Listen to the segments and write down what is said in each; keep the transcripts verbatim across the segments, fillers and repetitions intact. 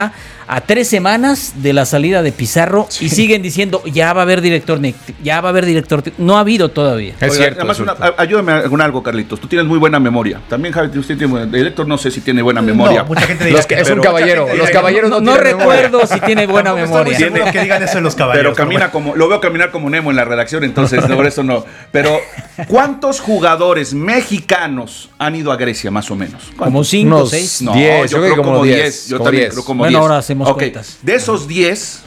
a tres semanas de la salida de Pizarro sí. y siguen diciendo ya va a haber director, ya va a haber director. No ha habido todavía. Es Oiga, cierto. Además, una, ayúdame con algo, Carlitos. Tú tienes muy buena memoria. También, Javi, usted tiene, el director no sé si tiene buena memoria. No, mucha gente diga los que, que es un caballero. Los diga, caballeros no, no, no recuerdo memoria. si tiene buena memoria. Tiene, que digan eso en los caballeros. Pero camina pero bueno. como, lo veo caminar como Nemo en la redacción, entonces por eso no. Pero ¿cuántos jugadores mexicanos han ido a Grecia más o menos? ¿Cuántos? Como cinco, Unos seis. No, diez, yo, yo creo como diez. Yo como también diez. creo como bueno, diez. ahora hacemos okay. cuentas. De esos diez,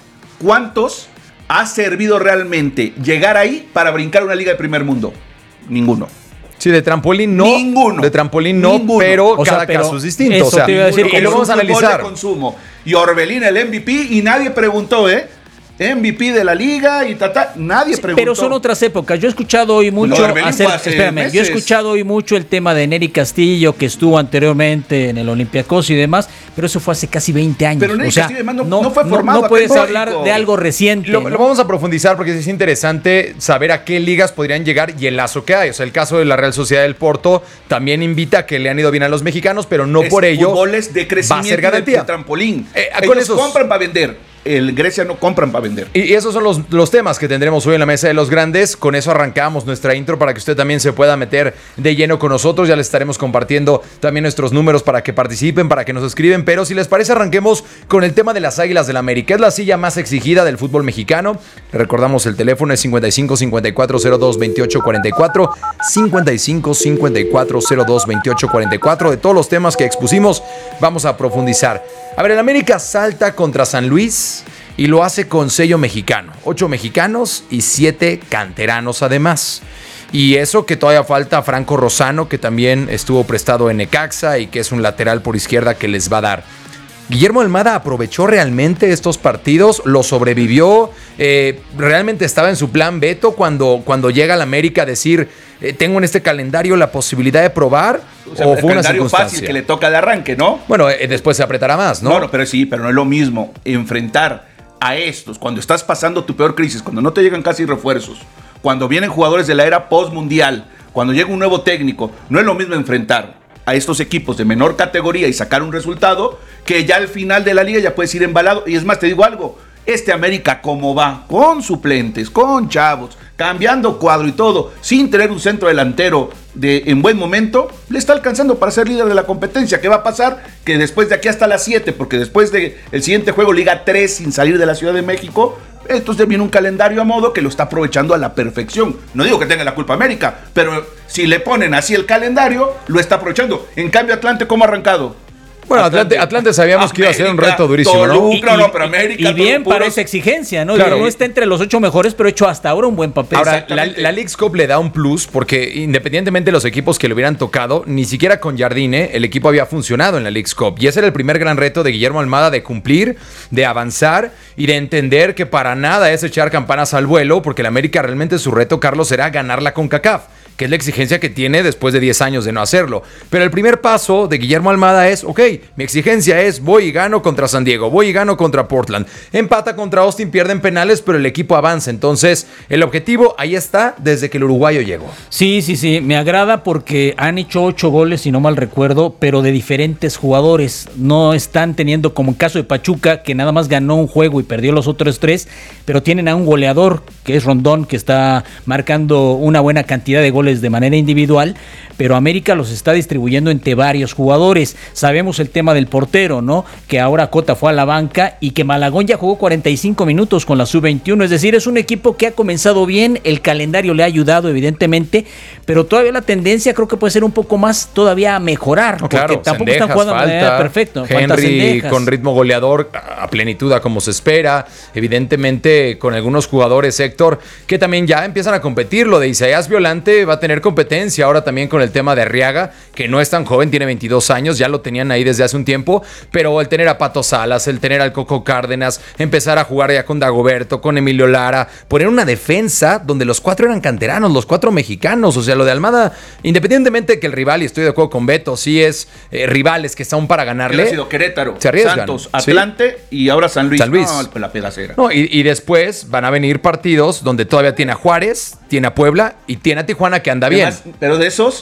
¿cuántos ha servido realmente llegar ahí para brincar una liga de primer mundo? Ninguno. Sí, de trampolín no. Ninguno. De trampolín no, Ninguno. pero o sea, cada pero caso es distinto. Eso o sea, te iba a decir, y lo vamos a analizar. De consumo. Y Orbelín el M V P y nadie preguntó, ¿eh? M V P de la liga y tata, nadie preguntó. Pero son otras épocas. Yo he escuchado hoy mucho no, hacer, espérame, yo he escuchado hoy mucho el tema de Nery Castillo, que estuvo anteriormente en el Olympiacos y demás, pero eso fue hace casi veinte años. Pero Nery o sea, Castillo además no, no, no fue formado. No, no puedes hablar de algo reciente. Lo, ¿no? lo vamos a profundizar porque es interesante saber a qué ligas podrían llegar y el lazo que hay. O sea, el caso de la Real Sociedad del Porto también invita a que le han ido bien a los mexicanos, pero no es por ello fútboles de crecimiento va a ser garantía. De trampolín. Eh, Ellos esos... compran para vender. El Grecia no compran para vender. Y esos son los, los temas que tendremos hoy en la mesa de los grandes. Con eso arrancamos nuestra intro para que usted también se pueda meter de lleno con nosotros. Ya les estaremos compartiendo también nuestros números para que participen, para que nos escriben. Pero si les parece, arranquemos con el tema de las Águilas del América. Es la silla más exigida del fútbol mexicano. Le recordamos el teléfono es cincuenta y cinco cincuenta y cuatro cero dos veintiocho cuarenta y cuatro. cincuenta y cinco cincuenta y cuatro cero dos veintiocho cuarenta y cuatro. De todos los temas que expusimos, vamos a profundizar. A ver, el América salta contra San Luis y lo hace con sello mexicano. Ocho mexicanos y siete canteranos además. Y eso que todavía falta Franco Rosano, que también estuvo prestado en Necaxa y que es un lateral por izquierda que les va a dar. Guillermo Almada aprovechó realmente estos partidos, lo sobrevivió, eh, realmente estaba en su plan Beto cuando, cuando llega al América a decir, eh, tengo en este calendario la posibilidad de probar, o, sea, o el fue una calendario circunstancia fácil que le toca de arranque, ¿no? Bueno, eh, después se apretará más, ¿no? No, no, pero sí, pero no es lo mismo enfrentar a estos cuando estás pasando tu peor crisis, cuando no te llegan casi refuerzos, cuando vienen jugadores de la era post-mundial, cuando llega un nuevo técnico, no es lo mismo enfrentar a estos equipos de menor categoría y sacar un resultado que ya al final de la liga ya puedes ir embalado. Y es más, te digo algo, este América como va, con suplentes, con chavos, cambiando cuadro y todo, sin tener un centro delantero de, en buen momento, le está alcanzando para ser líder de la competencia. ¿Qué va a pasar? Que después de aquí hasta las siete, porque después del siguiente juego, Liga tres, sin salir de la Ciudad de México, entonces viene un calendario a modo que lo está aprovechando a la perfección. No digo que tenga la culpa América, pero si le ponen así el calendario, lo está aprovechando. En cambio, Atlante, ¿cómo ha arrancado? Bueno, Atlante, Atlante sabíamos América, que iba a ser un reto durísimo, Toluca, ¿no? no, pero América, y bien para esa exigencia, ¿no? Claro. No está entre los ocho mejores, pero ha hecho hasta ahora un buen papel. Ahora, la, la Leagues Cup le da un plus porque independientemente de los equipos que le hubieran tocado, ni siquiera con Jardine el equipo había funcionado en la Leagues Cup. Y ese era el primer gran reto de Guillermo Almada, de cumplir, de avanzar y de entender que para nada es echar campanas al vuelo, porque el América realmente su reto, Carlos, será ganar la CONCACAF, que es la exigencia que tiene después de diez años de no hacerlo. Pero el primer paso de Guillermo Almada es, ok, mi exigencia es voy y gano contra San Diego, voy y gano contra Portland, empata contra Austin, pierden penales, pero el equipo avanza. Entonces, el objetivo ahí está desde que el uruguayo llegó. Sí, sí, sí, me agrada porque han hecho ocho goles, si no mal recuerdo, pero de diferentes jugadores. No están teniendo, como en caso de Pachuca, que nada más ganó un juego y perdió los otros tres, pero tienen a un goleador, que es Rondón, que está marcando una buena cantidad de goles de manera individual, pero América los está distribuyendo entre varios jugadores. Sabemos el tema del portero, ¿no? Que ahora Cota fue a la banca y que Malagón ya jugó cuarenta y cinco minutos con la sub veintiuno, es decir, es un equipo que ha comenzado bien, el calendario le ha ayudado evidentemente, pero todavía la tendencia creo que puede ser un poco más todavía a mejorar, porque claro, tampoco Cendejas, están jugando de manera perfecta. Henry con ritmo goleador a plenitud a como se espera, evidentemente con algunos jugadores, Héctor, que también ya empiezan a competir. Lo de Isaías Violante va a tener competencia ahora también con el tema de Arriaga, que no es tan joven, tiene veintidós años, ya lo tenían ahí desde hace un tiempo, pero el tener a Pato Salas, el tener al Coco Cárdenas, empezar a jugar ya con Dagoberto, con Emilio Lara, poner una defensa donde los cuatro eran canteranos, los cuatro mexicanos. O sea, lo de Almada, independientemente de que el rival, y estoy de acuerdo con Beto, sí es eh, rivales que están para ganarle. Ha sido Querétaro, se arriesgan, Santos, Atlante, ¿sí? Y ahora San Luis. San Luis. No, la pedacera. No, y, y después van a venir partidos donde todavía tiene a Juárez, tiene a Puebla y tiene a Tijuana, que anda bien. Además, pero de esos,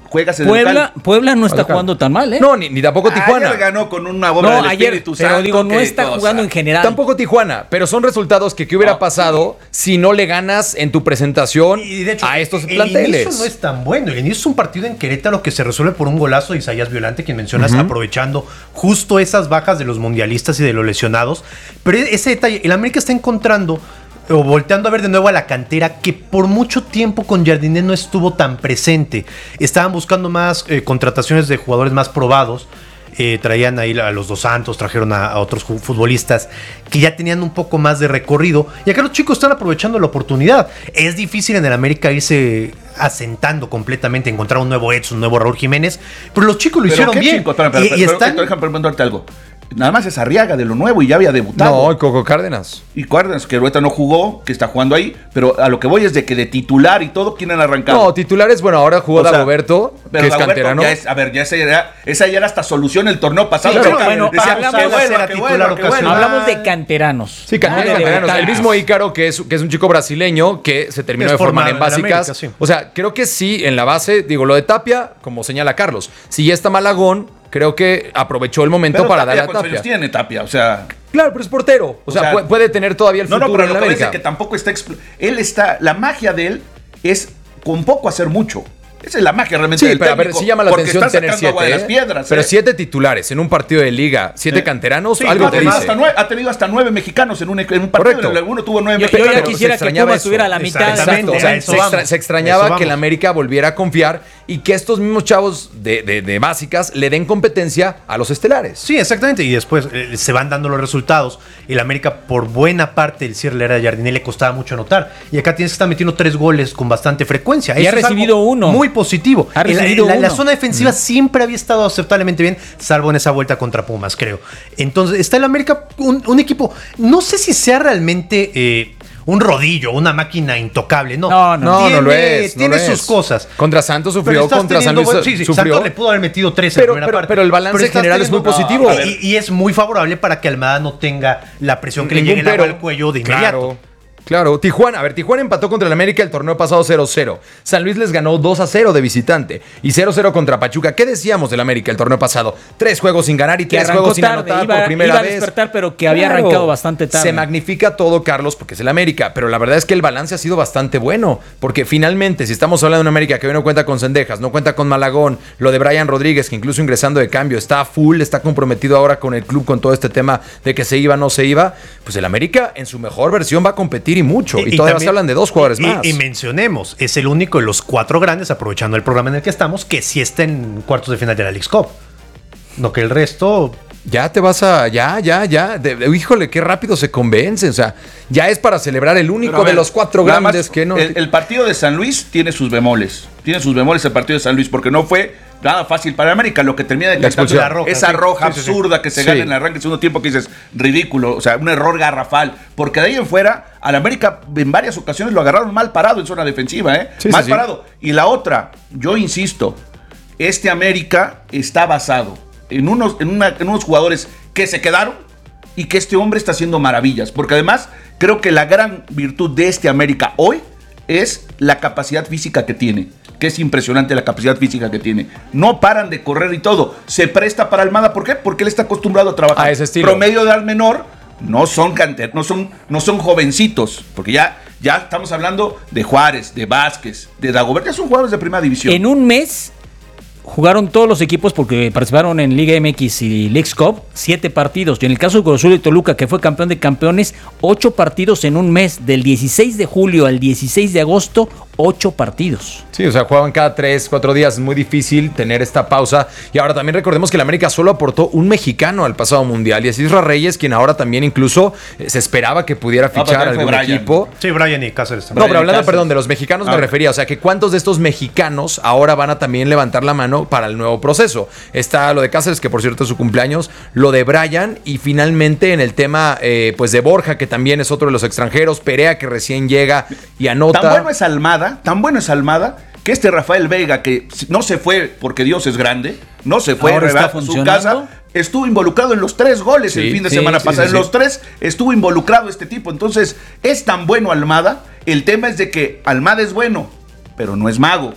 juegas en Puebla, el local. Puebla no está Local. jugando tan mal, ¿eh? No, ni, ni tampoco Tijuana. Ayer ganó con una obra No, del ayer, Espíritu pero Santo. digo, no qué está cosa. jugando en general. Tampoco Tijuana, pero son resultados que, que hubiera No. pasado si no le ganas en tu presentación Y de hecho, a estos el planteles. inicio no es tan bueno. El inicio es un partido en Querétaro que se resuelve por un golazo de Isaías Violante, quien mencionas, uh-huh. aprovechando justo esas bajas de los mundialistas y de los lesionados. Pero ese detalle, el América está encontrando o volteando a ver de nuevo a la cantera, que por mucho tiempo con Jardiné no estuvo tan presente. Estaban buscando más eh, contrataciones de jugadores más probados. Eh, traían ahí a los Dos Santos, trajeron a, a otros futbolistas que ya tenían un poco más de recorrido. Y acá los chicos están aprovechando la oportunidad. Es difícil en el América irse asentando completamente, encontrar un nuevo Edson, un nuevo Raúl Jiménez, pero los chicos lo Pero hicieron qué bien. chico, espera, espera, y, pero, y pero, están... pero, déjame preguntarte algo. Nada más es Arriaga de lo nuevo y ya había debutado. No, y Coco Cárdenas. Y Cárdenas, que ahorita no jugó, que está jugando ahí, pero a lo que voy es de que de titular y todo, ¿quién han arrancado? No, titulares, bueno, ahora jugó O sea, Dagoberto, pero que es Dagoberto canterano. ya es, a ver, ya esa, era, esa ya era hasta solución el torneo pasado. Sí, Pero pero bueno, decía, hablamos- que vuelva, era que titular vuelva, que ocasional. vuelva. Hablamos de canteranos. Sí, can- no de canteranos. El debutantes. mismo Ícaro, que es, que es un chico brasileño, que se terminó Es de formar formado en en la básicas. América, sí. O sea, creo que sí, en la base, digo, lo de Tapia, como señala Carlos, si ya está Malagón, creo que aprovechó el momento Pero para Tapia, darle a ¿cuántos Tapia. años tiene Tapia? O sea, Claro, pero es portero. O, O sea, sea, puede, puede tener todavía el no, futuro no, pero en lo la que ves es América. que tampoco está. expl- Él está. La magia de él es con poco hacer mucho. Esa es la magia realmente Sí, del pero a ver, técnico, sí llama la porque atención está tener sacando agua siete. de las ¿eh? piedras, Pero ¿eh? siete titulares en un partido de liga, siete Sí. canteranos, Sí, algo no, te además, dice. hasta nueve- ha tenido hasta nueve mexicanos en un, en un partido. Correcto. Uno tuvo nueve Yo, yo mexicanos. ya Pero quisiera se que extrañaba Pumas eso. tuviera a la mitad. Exactamente. Exacto, o sea, a eso se, extra- vamos. se extrañaba Eso que el vamos. América volviera a confiar y que estos mismos chavos de, de- de básicas le den competencia a los estelares. Sí, exactamente. Y después eh, se van dando los resultados. El América, por buena parte del cierre de la era de Jardiné, le costaba mucho anotar. Y acá tienes que estar metiendo tres goles con bastante frecuencia. Y Eso ha es algo recibido uno. Muy positivo. Ha En la- recibido la, la uno. zona defensiva siempre había estado aceptablemente bien, salvo en esa vuelta contra Pumas, creo. Entonces, está el América, un, un equipo, no sé si sea realmente eh, un rodillo, una máquina intocable. No, No, No, Tiene, no lo es. no tiene lo sus es. cosas. Contra Santos Pero sufrió, estás contra San teniendo Luis buen- sí, sí, sufrió. Santos le pudo haber metido tres en Pero- la primera pero- parte. pero el balance estás general es muy teniendo- positivo. a ver, Y, y es muy favorable para que Almada no tenga la presión que le Ningún llegue el agua pero. al cuello de inmediato. Claro. Claro, Tijuana, a ver, Tijuana empató contra el América el torneo pasado cero cero. San Luis les ganó dos a cero de visitante y cero cero contra Pachuca. ¿Qué decíamos del América el torneo pasado? Tres juegos sin ganar y Que tres arrancó juegos sin tarde, anotar iba- por primera iba a vez. despertar, pero que había arrancado bastante tarde. Se magnifica todo, Carlos, porque es el América, pero la verdad es que el balance ha sido bastante bueno, porque finalmente, si estamos hablando de un América que hoy no cuenta con Cendejas, no cuenta con Malagón, lo de Brian Rodríguez, que incluso ingresando de cambio está full, está comprometido ahora con el club con todo este tema de que se iba, no se iba, pues el América en su mejor versión va a competir y mucho, y, Y- y todavía también- se hablan de dos jugadores y, más. Y mencionemos, es el único de los cuatro grandes, aprovechando el programa en el que estamos, que sí está en cuartos de final de la Leagues Cup. No que el resto... Ya te vas a. Ya, ya, ya. De- de- híjole, qué rápido se convence. O sea, ya es para celebrar el único Pero a ver, de los cuatro nada más, grandes que no. El, el partido de San Luis tiene sus bemoles. Tiene sus bemoles el partido de San Luis, porque no fue nada fácil para América. Lo que termina de La expulsión. cantar- La roja, esa sí. roja Sí, sí, sí. absurda que se Sí. gana en el arranque del segundo tiempo, que dices, ridículo. O sea, un error garrafal. Porque de ahí en fuera, al América en varias ocasiones lo agarraron mal parado en zona defensiva, ¿eh? Sí, mal sí, sí. parado. Y la otra, yo insisto, este América está basado en unos, en una- en unos jugadores que se quedaron y que este hombre está haciendo maravillas. Porque además, creo que la gran virtud de este América hoy es la capacidad física que tiene. Que es impresionante la capacidad física que tiene. No paran de correr y todo. Se presta para Almada. ¿Por qué? Porque él está acostumbrado a trabajar. A ese estilo. Promedio de edad menor. No son canter, no son, no son jovencitos. Porque ya, ya estamos hablando de Juárez, de Vázquez, de Dagoberto. Ya son jugadores de primera división. En un mes jugaron todos los equipos porque participaron en Liga M X y Leagues Cup, siete partidos. Y en el caso de Cruz Azul y Toluca, que fue campeón de campeones, ocho partidos en un mes. Del dieciséis de julio al dieciséis de agosto, ocho partidos. Sí, o sea, jugaban cada tres, cuatro días. Es muy difícil tener esta pausa. Y ahora también recordemos que el América solo aportó un mexicano al pasado mundial. Y es Isra Reyes, quien ahora también incluso eh, se esperaba que pudiera pero fichar también algún fue Brian. equipo. Sí, Brian y Cáceres No, también. pero hablando, Cáceres. perdón, de los mexicanos Ah. me refería. O sea, que cuántos de estos mexicanos ahora van a también levantar la mano para el nuevo proceso. Está lo de Cáceres, que por cierto es su cumpleaños, lo de Brian y finalmente en el tema eh, pues de Borja, que también es otro de los extranjeros, Perea, que recién llega y anota. Tan bueno es Almada, tan bueno es Almada, que este Rafael Vega, que no se fue porque Dios es grande, no se fue Ahora está a su funcionando. casa, estuvo involucrado en los tres goles Sí, el fin de sí, semana sí, pasado. sí, en sí. los tres estuvo involucrado este tipo. Entonces, es tan bueno Almada. El tema es de que Almada es bueno, pero no es mago.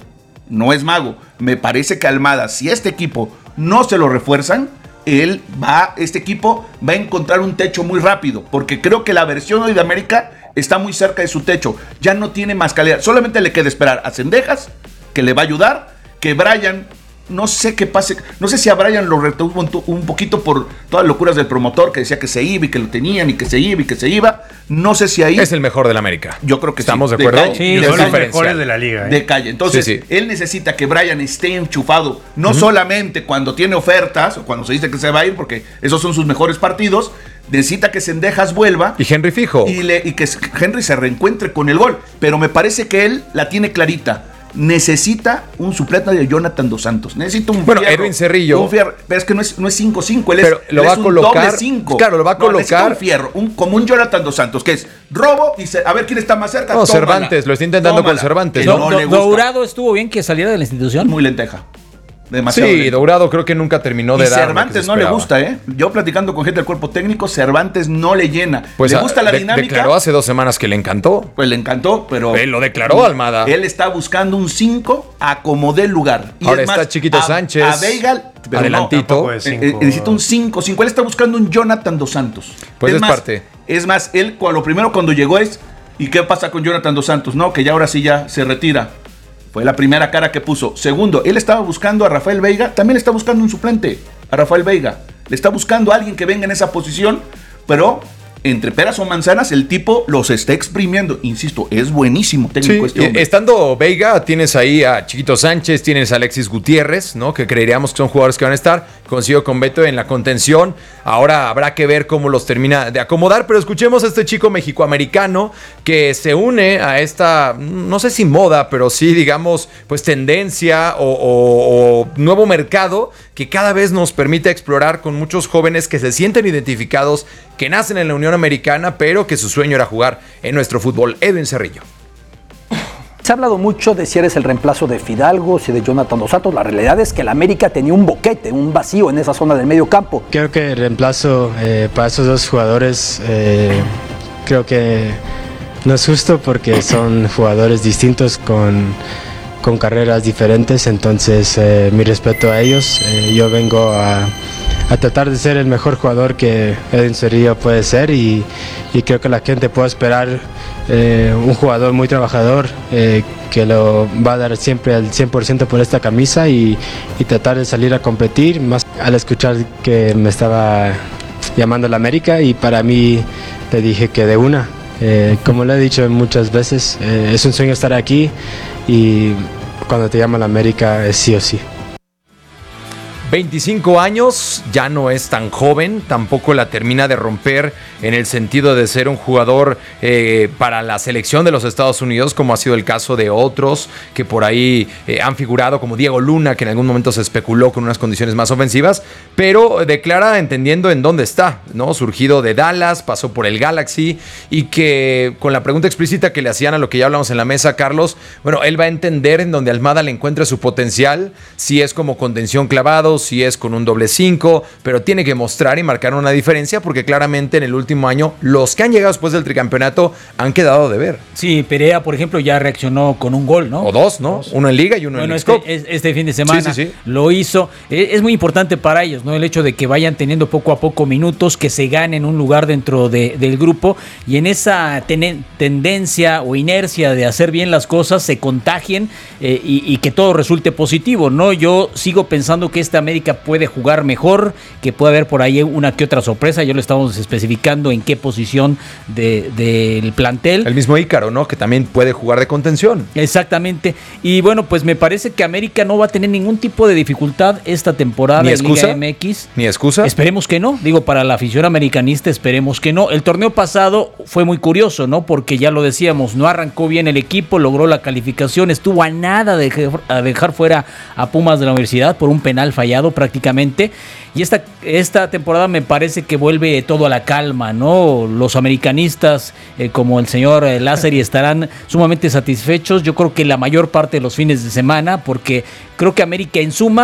no es mago. Me parece que Almada, si este equipo no se lo refuerzan, él va, este equipo va a encontrar un techo muy rápido, porque creo que la versión hoy de América está muy cerca de su techo. Ya no tiene más calidad. Solamente le queda esperar a Cendejas, que le va a ayudar, que Brian, no sé qué pase, no sé si a Brian lo retuvo un, un poquito por todas las locuras del promotor, que decía que se iba y que lo tenían y que se iba y que se iba. No sé si ahí... Es el mejor del América. Yo creo que ¿Estamos sí. de acuerdo? De Sí, de son los calle. mejores de la liga. ¿eh? De calle. Entonces, Sí, sí. él necesita que Brian esté enchufado, no uh-huh. solamente cuando tiene ofertas o cuando se dice que se va a ir, porque esos son sus mejores partidos. Necesita que Cendejas vuelva. Y Henry fijo. Y, le, y que Henry se reencuentre con el gol. Pero me parece que él la tiene clarita. Necesita un suplente de Jonathan Dos Santos. Necesita un bueno, fierro. Edwin Cerrillo. Un fierro. Pero es que no es, no es cinco cinco. Él es, pero lo él va es a un colocar. doble cinco. Claro, lo va a no, colocar. Un fierro. Un, como un Jonathan Dos Santos, que es robo y se, a ver quién está más cerca. No, tómala. Cervantes. Lo está intentando Tómala. con Cervantes. Que ¿no? no Do- le gusta. Dourado estuvo bien que saliera de la institución. Muy lenteja. Demasiado Sí, lento. Dourado creo que nunca terminó Y de dar. Cervantes no le gusta, ¿eh? Yo platicando con gente del cuerpo técnico, Cervantes no le llena. Pues le a- gusta la de- dinámica. Declaró hace dos semanas que le encantó. Pues le encantó, pero... Él lo declaró, Almada. Él está buscando un cinco a como dé lugar. Y Ahora es está Chiquito a, Sánchez. A Veiga... pero Adelantito. Tampoco es no, eh, cinco. eh, necesita un cinco cinco. Él está buscando un Jonathan Dos Santos. Pues es más, parte. Es más, él cu- lo primero cuando llegó es... ¿Y qué pasa con Jonathan Dos Santos? No, que ya ahora sí ya se retira. Fue la primera cara que puso. Segundo, él estaba buscando a Rafael Veiga. También le está buscando un suplente a Rafael Veiga. Le está buscando a alguien que venga en esa posición. Pero entre peras o manzanas, el tipo los está exprimiendo. Insisto, es buenísimo técnico Sí, este hombre. estando Veiga, tienes ahí a Chiquito Sánchez, tienes a Alexis Gutiérrez, ¿no? Que creeríamos que son jugadores que van a estar. Coincido con Beto en la contención. Ahora habrá que ver cómo los termina de acomodar. Pero escuchemos a este chico mexicoamericano que se une a esta, no sé si moda, pero sí, digamos, pues tendencia o, o, o nuevo mercado que cada vez nos permite explorar con muchos jóvenes que se sienten identificados, que nacen en la Unión Americana, pero que su sueño era jugar en nuestro fútbol. Edwin Cerrillo. Se ha hablado mucho de si eres el reemplazo de Fidalgo, si de Jonathan Dos Santos. La realidad es que el América tenía un boquete, un vacío en esa zona del medio campo. Creo que el reemplazo eh, para esos dos jugadores eh, creo que no es justo porque son jugadores distintos con, con carreras diferentes, entonces eh, mi respeto a ellos. Eh, yo vengo a, a tratar de ser el mejor jugador que Edwin Cerrillo puede ser y, y creo que la gente puede esperar eh, un jugador muy trabajador eh, que lo va a dar siempre al cien por ciento por esta camisa y, y tratar de salir a competir, más al escuchar que me estaba llamando a la América y para mí le dije que de una. Eh, como le he dicho muchas veces, eh, es un sueño estar aquí y cuando te llama la América es sí o sí. veinticinco años, ya no es tan joven, tampoco la termina de romper en el sentido de ser un jugador eh, para la selección de los Estados Unidos, como ha sido el caso de otros que por ahí eh, han figurado, como Diego Luna, que en algún momento se especuló con unas condiciones más ofensivas, pero declara entendiendo en dónde está, ¿no? Surgido de Dallas, pasó por el Galaxy y que con la pregunta explícita que le hacían a lo que ya hablamos en la mesa, Carlos, bueno, él va a entender en donde Almada le encuentre su potencial, si es como contención clavado, si es con un doble cinco, pero tiene que mostrar y marcar una diferencia porque claramente en el último año los que han llegado después del tricampeonato han quedado de ver. Sí, Perea, por ejemplo, ya reaccionó con un gol, ¿no? O dos, ¿no? Uno en Liga y uno Bueno, en este, League Cup. es- este fin de semana Sí, sí, sí. lo hizo. Eh, Es muy importante para ellos, ¿no? El hecho de que vayan teniendo poco a poco minutos, que se ganen un lugar dentro de- del grupo y en esa tenen- tendencia o inercia de hacer bien las cosas se contagien eh, y, y que todo resulte positivo, ¿no? Yo sigo pensando que esta América puede jugar mejor, que puede haber por ahí una que otra sorpresa. Ya lo estamos especificando en qué posición de- del plantel. El mismo Ícaro, ¿no? Que también puede jugar de contención. Exactamente. Y bueno, pues me parece que América no va a tener ningún tipo de dificultad esta temporada ¿Ni en excusa? Liga M X. ¿Ni excusa? Esperemos que no. Digo, para la afición americanista, esperemos que no. El torneo pasado fue muy curioso, ¿no? Porque ya lo decíamos, no arrancó bien el equipo, logró la calificación, estuvo a nada de dejar, a dejar fuera a Pumas de la universidad por un penal fallado prácticamente. Y esta, esta temporada me parece que vuelve todo a la calma, ¿no? Los americanistas, eh, como el señor eh, Lázari, estarán sumamente satisfechos. Yo creo que la mayor parte de los fines de semana, porque creo que América en suma,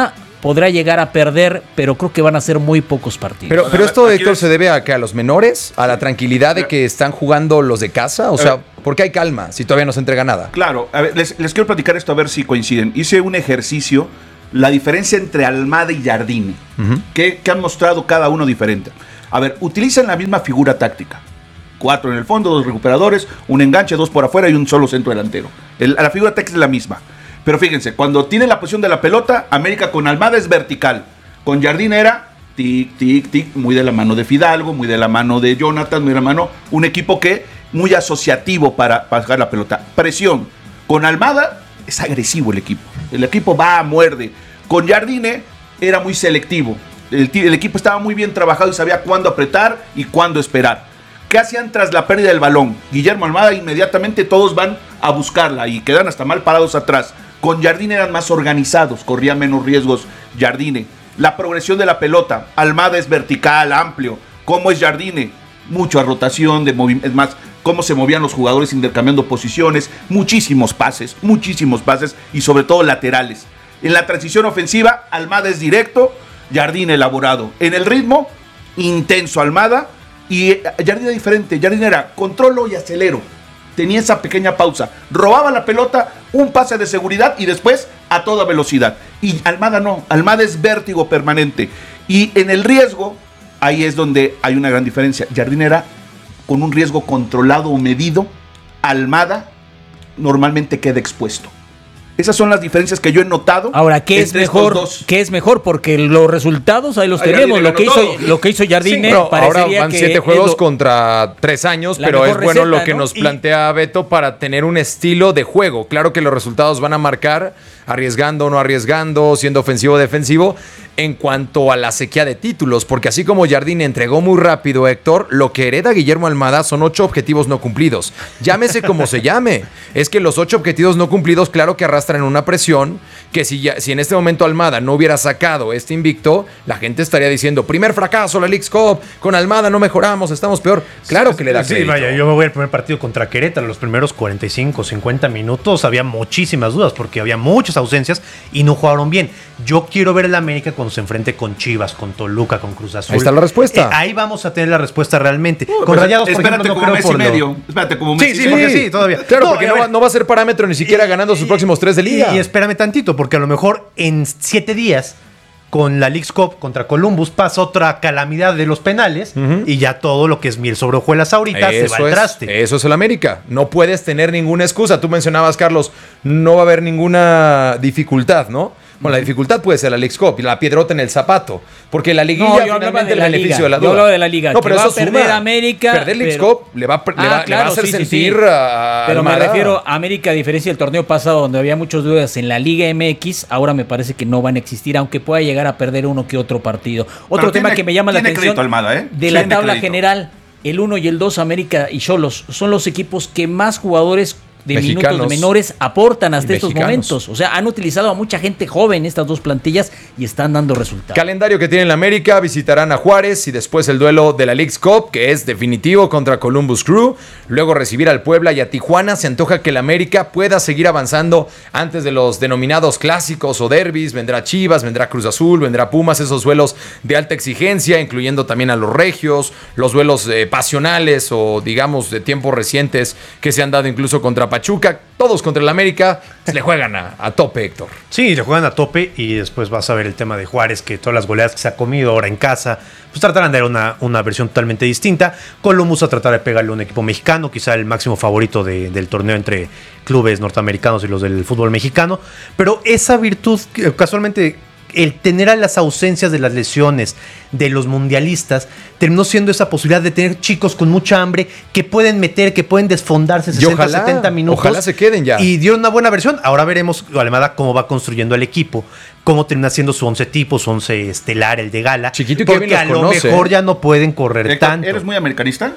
podrá llegar a perder, pero creo que van a ser muy pocos partidos. Pero, pero esto, Aquí Héctor, es- ¿se debe a que a los menores? ¿A la tranquilidad de que están jugando los de casa? O sea, ¿por qué hay calma si todavía no se entrega nada? Claro, a ver, les, les quiero platicar esto a ver si coinciden. Hice un ejercicio, la diferencia entre Almada y Jardine, que, que han mostrado cada uno diferente. A ver, utilizan la misma figura táctica. Cuatro en el fondo, dos recuperadores, un enganche, dos por afuera y un solo centro delantero. El- la figura táctica es la misma. Pero fíjense, cuando tiene la posición de la pelota, América con Almada es vertical. Con Jardine era tic, tic, tic, muy de la mano de Fidalgo, muy de la mano de Jonathan, muy de la mano, un equipo que muy asociativo para, para sacar la pelota. Presión. Con Almada es agresivo el equipo. El equipo va, muerde. Con Jardine era muy selectivo. El, ti- el equipo estaba muy bien trabajado y sabía cuándo apretar y cuándo esperar. ¿Qué hacían tras la pérdida del balón? Guillermo Almada, inmediatamente todos van a buscarla y quedan hasta mal parados atrás. Con Jardine eran más organizados, corría menos riesgos Jardine. La progresión de la pelota, Almada es vertical, amplio. ¿Cómo es Jardine? Mucha rotación, de movi- es más, cómo se movían los jugadores intercambiando posiciones, muchísimos pases, muchísimos pases y sobre todo laterales. En la transición ofensiva, Almada es directo, Jardine elaborado. En el ritmo, intenso Almada y eh, Jardine diferente. Jardine era controlo y acelero. Tenía esa pequeña pausa. Robaba la pelota, un pase de seguridad y después a toda velocidad. Y Almada no. Almada es vértigo permanente. Y en el riesgo, ahí es donde hay una gran diferencia. Jardine era con un riesgo controlado o medido. Almada normalmente queda expuesto. Esas son las diferencias que yo he notado. Ahora, ¿qué es entre estos mejor? dos. ¿Qué es mejor? Porque los resultados ahí los Ay, tenemos. Jardine Lo que, ganó hizo, todo. lo que hizo Jardine Pero ahora parecería van que siete es juegos lo- contra tres años, la pero es mejor bueno receta, lo que ¿no? nos Y- plantea Beto para tener un estilo de juego. Claro que los resultados van a marcar arriesgando o no arriesgando, siendo ofensivo o defensivo, en cuanto a la sequía de títulos, porque así como Jardine entregó muy rápido, Héctor, lo que hereda Guillermo Almada son ocho objetivos no cumplidos. Llámese como se llame. Es que los ocho objetivos no cumplidos, claro que arrastran una presión, que si, ya, si en este momento Almada no hubiera sacado este invicto, la gente estaría diciendo, primer fracaso, la Leagues Cup, con Almada no mejoramos, estamos peor. Claro que le da Sí, crédito. vaya, yo me voy al primer partido contra Querétaro. Los primeros cuarenta y cinco, cincuenta minutos había muchísimas dudas porque había muchas ausencias y no jugaron bien. Yo quiero ver el América cuando se enfrente con Chivas, con Toluca, con Cruz Azul. Ahí está la respuesta. Eh, ahí vamos a tener la respuesta realmente. Uh, con pues, Rayados, por espérate ejemplo, no como creo mes y por lo- medio. Espérate como mes Sí, y sí, medio. porque sí, todavía. Claro, No, porque a no, ver, va, no va a ser parámetro ni siquiera y- ganando sus y- próximos tres de liga. Y, y espérame tantito, porque a lo mejor en siete días, con la Leagues Cup contra Columbus, pasa otra calamidad de los penales y ya todo lo que es miel sobre hojuelas ahorita se va al es, traste. eso es el América. No puedes tener ninguna excusa. Tú mencionabas, Carlos, no va a haber ninguna dificultad, ¿no? Bueno, la dificultad puede ser la Leagues Cup y la piedrota en el zapato. Porque la liguilla No, yo hablaba finalmente de la el beneficio liga. de la Yo duda. hablaba de la liga, No, que pero va eso a perder suma. América, Perder Leagues pero- Cup le va, a per- le Ah, va- le va claro, a hacer sí, sí, sentir sí. a Pero me Almada. refiero a América, a diferencia del torneo pasado donde había muchas dudas en la Liga M X, ahora me parece que no van a existir, aunque pueda llegar a perder uno que otro partido. Otro Pero tema tiene- que me llama la tiene atención crédito Almada, ¿eh? de la Tiene tabla crédito. general, el uno y el dos, América y Xolos, son los equipos que más jugadores de Mexicanos. minutos menores aportan hasta Y estos mexicanos. momentos. O sea, han utilizado a mucha gente joven estas dos plantillas y están dando resultados. Calendario que tiene la América, visitarán a Juárez y después el duelo de la Leagues Cup, que es definitivo contra Columbus Crew. Luego recibir al Puebla y a Tijuana. Se antoja que la América pueda seguir avanzando antes de los denominados clásicos o derbis. Vendrá Chivas, vendrá Cruz Azul, vendrá Pumas, esos duelos de alta exigencia, incluyendo también a los regios, los duelos eh, pasionales o digamos de tiempos recientes que se han dado incluso contra Pachuca. Todos contra el América se le juegan a, a tope, Héctor. Sí, le juegan a tope y después vas a ver el tema de Juárez, que todas las goleadas que se ha comido ahora en casa, pues tratarán de dar una, una versión totalmente distinta. Columbus a tratar de pegarle a un equipo mexicano, quizá el máximo favorito de- del torneo entre clubes norteamericanos y los del fútbol mexicano. Pero esa virtud, que casualmente, el tener a las ausencias de las lesiones de los mundialistas, terminó siendo esa posibilidad de tener chicos con mucha hambre que pueden meter, que pueden desfondarse sesenta, ojalá, setenta minutos. ojalá se queden ya. Y dieron una buena versión. Ahora veremos Almada cómo va construyendo el equipo, cómo termina siendo su once tipo, su once estelar, el de gala. Chiquito y porque Kevin los a lo conoce, mejor ¿eh? ya no pueden correr Héctor, tanto. ¿eres muy americanista?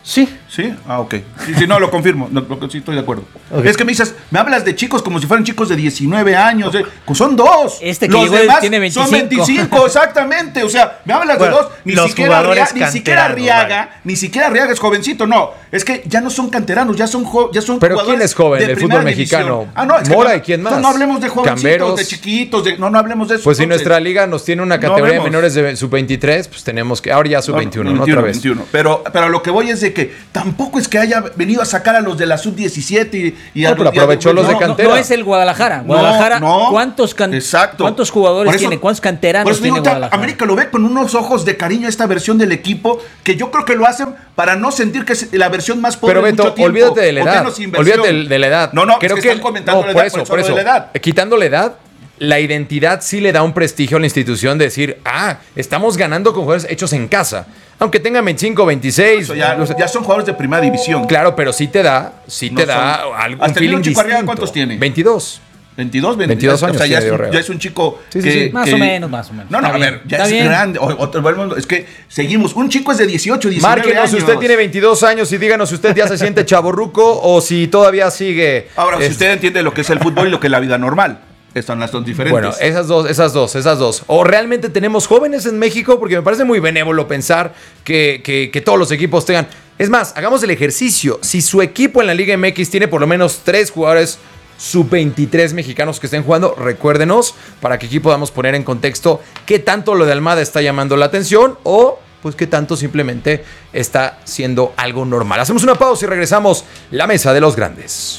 Sí. ¿Sí? Ah, ok. Sí, sí, no, lo confirmo. No, lo- sí, estoy de acuerdo. Ok. Es que me dices, me hablas de chicos como si fueran chicos de diecinueve años. eh, pues son dos. Este que Los llegó demás tiene veinticinco. Son veinticinco, exactamente. O sea, me hablas Bueno, de dos. Ni los siquiera, jugadores Ria- ni siquiera canteranos, Arriaga, vale. ni siquiera Arriaga es jovencito. No, es que ya no son canteranos, ya son, jo- ya son Pero jugadores ¿quién es joven de del primera fútbol división. mexicano? Ah, no, es que Mora no- y quién no, más. No hablemos de jovencitos, Camberos. de chiquitos, de, no, no hablemos de eso. Pues si entonces. nuestra liga nos tiene una No categoría de hablemos. menores de sub veintitrés, pues tenemos que. Ahora ya sub veintiuno, ¿no? Otra vez. veintiuno. Pero, pero lo que voy es de que tampoco es que haya venido a sacar a los de la sub diecisiete y, y a No, pero los- y a- aprovechó los de No, cantera. no es el Guadalajara. Guadalajara, No, no. ¿cuántos, can- Exacto. ¿cuántos jugadores Por eso- tiene? ¿Cuántos por canteranos eso digo, tiene ta- Guadalajara? América lo ve con unos ojos de cariño a esta versión del equipo, que yo creo que lo hacen para no sentir que es la versión más pobre Pero de Beto, mucho tiempo, olvídate de la o edad. menos inversión. Olvídate de, de la edad. No, no, creo es que, están comentando no, la por edad, eso, por, por eso eso. de la edad. Eh, Quitando la edad, la identidad sí le da un prestigio a la institución de decir, ah, estamos ganando con jugadores hechos en casa. Aunque tengan veinticinco, veintiséis. Eso ya, no sé. ya son jugadores de primera división. Claro, pero sí te da, sí No te da son- algo, Hasta un el feeling niño Chico Arriaga, distinto. ¿cuántos tiene? veintidós. veintidós, veintidós o años sea, ya, tiene es, un- Arriaga. ya es un chico Sí, sí, que, sí. Más que- o menos, más o menos. No, no, Está a bien, ver, ya está es bien. grande. O- o- volvemos- es que seguimos. Un chico es de dieciocho, diecinueve Márquenos si años. usted tiene veintidós años y díganos si usted ya se siente chavorruco o si todavía sigue. Ahora, si es- usted entiende lo que es el fútbol y lo que es la vida normal. Están las dos diferentes. Bueno, esas dos, esas dos, esas dos. O realmente tenemos jóvenes en México, porque me parece muy benévolo pensar que, que- que todos los equipos tengan. Es más, hagamos el ejercicio. Si su equipo en la Liga M X tiene por lo menos tres jugadores sub veintitrés mexicanos que estén jugando, recuérdenos para que aquí podamos poner en contexto qué tanto lo de Almada está llamando la atención o pues qué tanto simplemente está siendo algo normal. Hacemos una pausa y regresamos. La mesa de los grandes.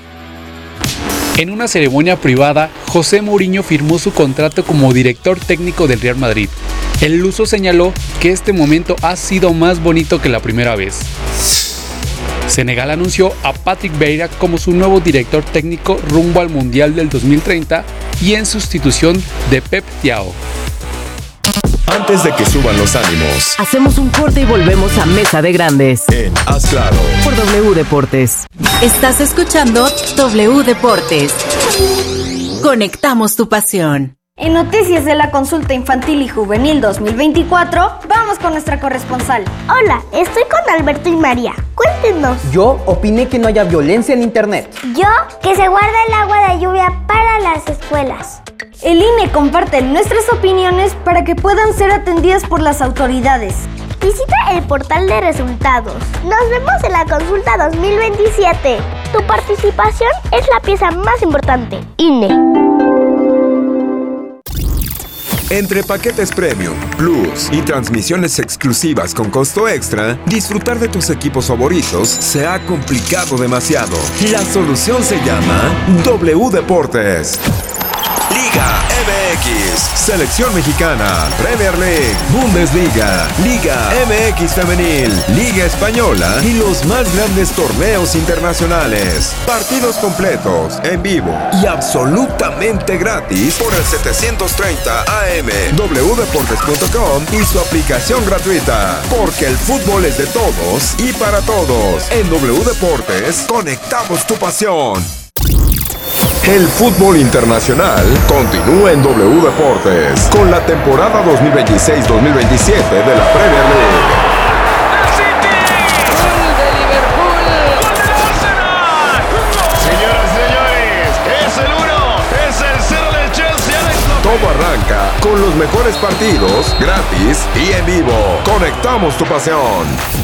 En una ceremonia privada, José Mourinho firmó su contrato como director técnico del Real Madrid. El luso señaló que este momento ha sido más bonito que la primera vez. Senegal anunció a Patrick Vieira como su nuevo director técnico rumbo al Mundial del dos mil treinta y en sustitución de Pep Thiaw. Antes de que suban los ánimos, Hacemos un corte y volvemos a Mesa de Grandes en Haz Claro. por W Deportes. Estás escuchando W Deportes. Conectamos tu pasión. En noticias de la consulta infantil y juvenil dos mil veinticuatro, vamos con nuestra corresponsal. Hola, estoy con Alberto y María. Cuéntenos. Yo opiné que no haya violencia en internet. Yo, que se guarda el agua de lluvia para las escuelas. El I N E comparte nuestras opiniones para que puedan ser atendidas por las autoridades. Visita el portal de resultados. Nos vemos en la consulta dos mil veintisiete. Tu participación es la pieza más importante. I N E. Entre paquetes Premium, Plus y transmisiones exclusivas con costo extra, disfrutar de tus equipos favoritos se ha complicado demasiado. La solución se llama W Deportes. Liga M X, Selección Mexicana, Premier League, Bundesliga, Liga M X Femenil, Liga Española y los más grandes torneos internacionales. Partidos completos, en vivo y absolutamente gratis por el setecientos treinta A M, w deportes punto com y su aplicación gratuita. Porque el fútbol es de todos y para todos. En W Deportes, conectamos tu pasión. El fútbol internacional continúa en W Deportes con la temporada dos mil veintiséis dos mil veintisiete de la Premier League. Señoras y señores, es el uno, es el cero del Chelsea. Alex López. Todo arranca con los mejores partidos, gratis y en vivo. Conectamos tu pasión.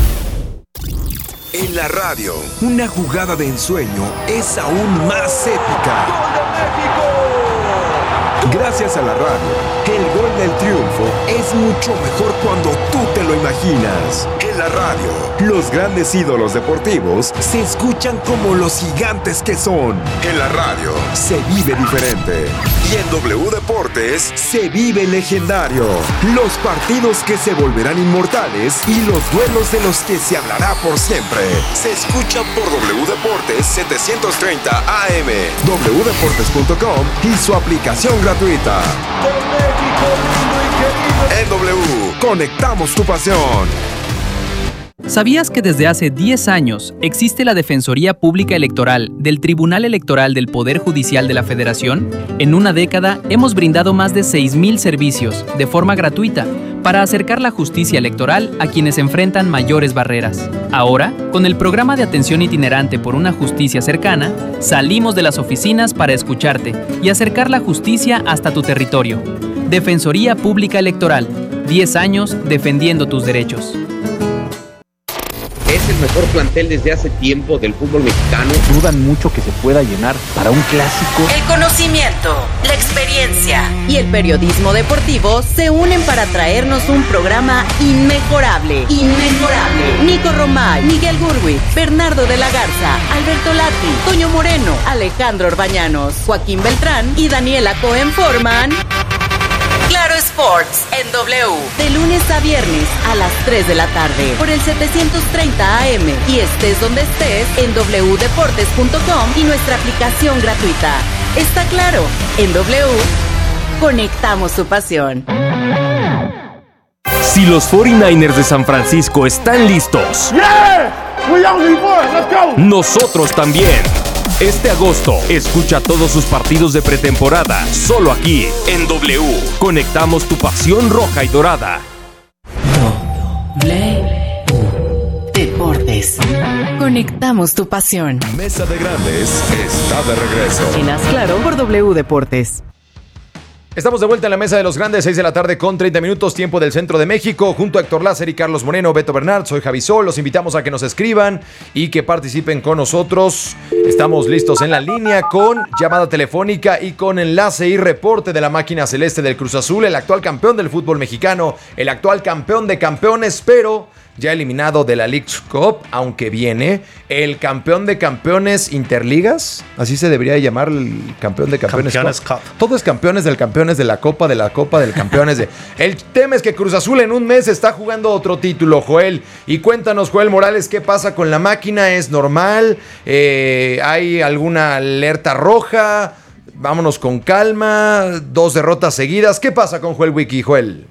En la radio, una jugada de ensueño es aún más épica. ¡Gol de México! Gracias a la radio, el gol del triunfo es mucho mejor cuando tú te lo imaginas. En la radio, los grandes ídolos deportivos se escuchan como los gigantes que son. En la radio, se vive diferente. Y en W Deportes, se vive legendario. Los partidos que se volverán inmortales y los duelos de los que se hablará por siempre. Se escuchan por W Deportes setecientos treinta A M, w deportes punto com y su aplicación gratuita. En W, conectamos tu pasión. ¿Sabías que desde hace diez años existe la Defensoría Pública Electoral del Tribunal Electoral del Poder Judicial de la Federación? En una década hemos brindado más de seis mil servicios de forma gratuita para acercar la justicia electoral a quienes enfrentan mayores barreras. Ahora, con el programa de atención itinerante por una justicia cercana, salimos de las oficinas para escucharte y acercar la justicia hasta tu territorio. Defensoría Pública Electoral. diez años defendiendo tus derechos. Es el mejor plantel desde hace tiempo del fútbol mexicano. Dudan mucho que se pueda llenar para un clásico. El conocimiento, la experiencia y el periodismo deportivo se unen para traernos un programa inmejorable. Inmejorable. Nico Romay, Miguel Gurwitz, Bernardo de la Garza, Alberto Lati, Toño Moreno, Alejandro Orbañanos, Joaquín Beltrán y Daniela Cohen forman Claro Sports en W, de lunes a viernes a las tres de la tarde por el setecientos treinta A M y estés donde estés en doble u deportes punto com y nuestra aplicación gratuita. Está claro, en W conectamos tu pasión. Si los cuarenta y nueve ers de San Francisco están listos, Yeah! We on the board. Let's go. Nosotros también. Este agosto, escucha todos sus partidos de pretemporada, solo aquí, en W. Conectamos tu pasión roja y dorada. W Deportes. Conectamos tu pasión. Mesa de Grandes está de regreso. En Haz Claro por W Deportes. Estamos de vuelta en la Mesa de los Grandes, seis de la tarde con treinta minutos, tiempo del centro de México, junto a Héctor Lázaro y Carlos Moreno, Beto Bernard, soy Javi Sol, los invitamos a que nos escriban y que participen con nosotros. Estamos listos en la línea con llamada telefónica y con enlace y reporte de la máquina celeste del Cruz Azul, el actual campeón del fútbol mexicano, el actual campeón de campeones, pero ya eliminado de la Leagues Cup, aunque viene el campeón de campeones Interligas, así se debería llamar el campeón de campeones, Campeones Cup. Cup. Todo es campeones del campeones de la Copa, de la Copa del campeones de... El tema es que Cruz Azul en un mes está jugando otro título, Joel. Y cuéntanos, Joel Morales, ¿qué pasa con la máquina? ¿Es normal? Eh, ¿Hay alguna alerta roja? Vámonos con calma. Dos derrotas seguidas. ¿Qué pasa con Joel Wiki, Joel?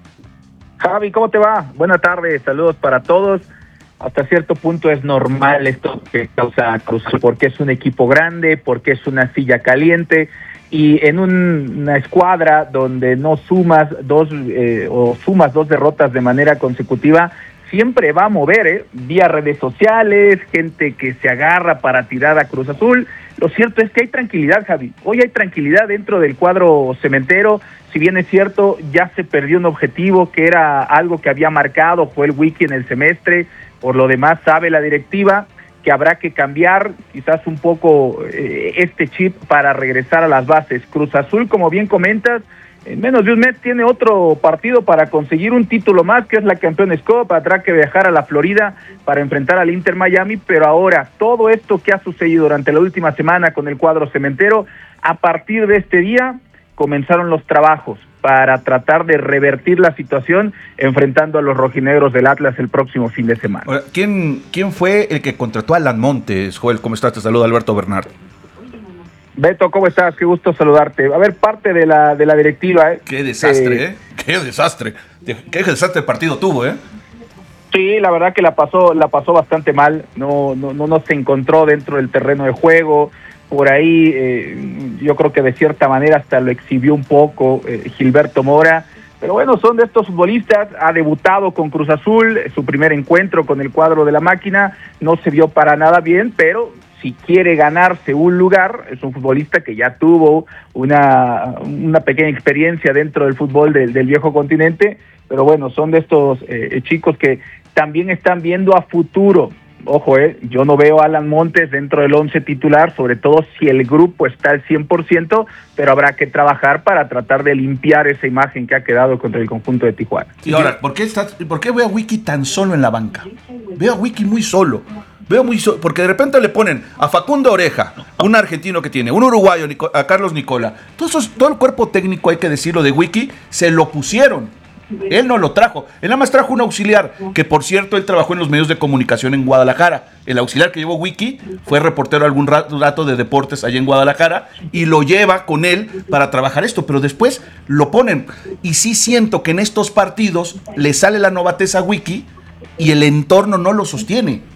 Javi, ¿cómo te va? Buenas tardes, saludos para todos. Hasta cierto punto es normal esto que causa Cruz Azul, porque es un equipo grande, porque es una silla caliente, y en un, una escuadra donde no sumas dos eh, o sumas dos derrotas de manera consecutiva, siempre va a mover, ¿eh? Vía redes sociales, gente que se agarra para tirar a Cruz Azul. Lo cierto es que hay tranquilidad, Javi. Hoy hay tranquilidad dentro del cuadro cementero. Si bien es cierto, ya se perdió un objetivo que era algo que había marcado Joel Wiki en el semestre. Por lo demás, sabe la directiva que habrá que cambiar quizás un poco eh, este chip para regresar a las bases. Cruz Azul, como bien comentas, en menos de un mes tiene otro partido para conseguir un título más, que es la Campeones Cup. Tendrá que viajar a la Florida para enfrentar al Inter Miami, pero ahora todo esto que ha sucedido durante la última semana con el cuadro cementero, a partir de este día comenzaron los trabajos para tratar de revertir la situación enfrentando a los rojinegros del Atlas el próximo fin de semana. Ahora, ¿quién, quién fue el que contrató a Alan Montes, Joel? ¿Cómo estás? Te saluda Alberto Bernard. Beto, ¿cómo estás? Qué gusto saludarte. A ver, parte de la de la directiva. ¿eh? Qué desastre, ¿eh? eh Qué desastre. Qué desastre el partido tuvo, ¿eh? Sí, la verdad que la pasó la pasó bastante mal. No no no, no se encontró dentro del terreno de juego. Por ahí, eh, yo creo que de cierta manera hasta lo exhibió un poco eh, Gilberto Mora. Pero bueno, son de estos futbolistas. Ha debutado con Cruz Azul, su primer encuentro con el cuadro de la máquina. No se vio para nada bien, pero si quiere ganarse un lugar, es un futbolista que ya tuvo una, una pequeña experiencia dentro del fútbol del, del viejo continente, pero bueno, son de estos eh, chicos que también están viendo a futuro. Ojo, eh, yo no veo a Alan Montes dentro del once titular, sobre todo si el grupo está al cien por ciento, pero habrá que trabajar para tratar de limpiar esa imagen que ha quedado contra el conjunto de Tijuana. Y ahora, ¿por qué, está, ¿por qué veo a Wiki tan solo en la banca? Veo a Wiki muy solo. Veo muy so- porque de repente le ponen a Facundo Oreja, un argentino que tiene, un uruguayo, Nico- a Carlos Nicola. Todo, eso, todo el cuerpo técnico, hay que decirlo, de Wiki, se lo pusieron. Él no lo trajo. Él nada más trajo un auxiliar, que por cierto, él trabajó en los medios de comunicación en Guadalajara. El auxiliar que llevó Wiki fue reportero algún rato, rato de deportes allá en Guadalajara y lo lleva con él para trabajar esto, pero después lo ponen. Y sí siento que en estos partidos le sale la novatez a Wiki y el entorno no lo sostiene.